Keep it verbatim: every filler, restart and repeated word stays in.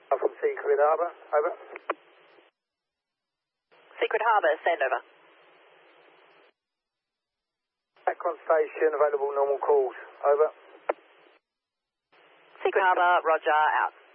From Secret Harbour, over. Secret Harbour, send over. Back on station, available normal calls, over. Secret Harbour, roger, out.